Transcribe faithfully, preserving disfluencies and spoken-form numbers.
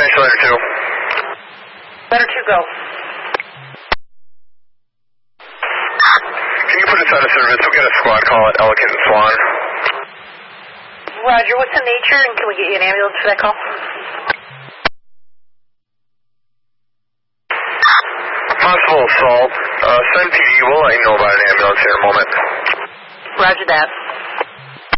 Letter two. Letter two, go. Can you put us out of service? We'll get a squad call at Ellicott and Swan. Roger, what's the nature, and can we get you an ambulance for that call? Possible assault. Uh, send P D. We'll let you know about an ambulance here in a moment. Roger that.